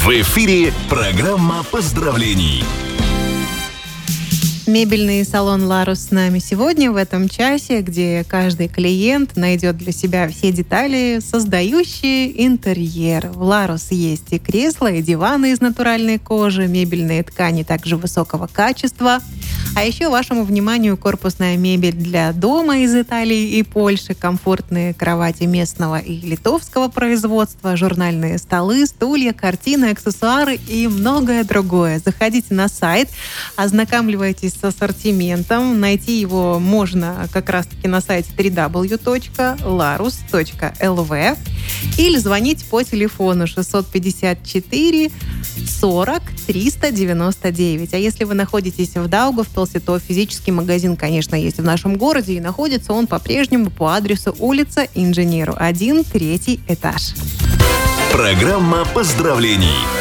В эфире программа поздравлений. Мебельный салон «Ларус» с нами сегодня в этом часе, где каждый клиент найдет для себя все детали, создающие интерьер. В «Ларус» есть и кресла, и диваны из натуральной кожи, мебельные ткани также высокого качества. А еще вашему вниманию корпусная мебель для дома из Италии и Польши, комфортные кровати местного и литовского производства, журнальные столы, стулья, картины, аксессуары и многое другое. Заходите на сайт, ознакомливайтесь с ассортиментом. Найти его можно как раз-таки на сайте www.larus.lv или звонить по телефону 654 40 399. А если вы находитесь в Даугавпилсе, то физический магазин, конечно, есть в нашем городе, и находится он по-прежнему по адресу улица Инженеру 1, 3 этаж. Программа поздравлений.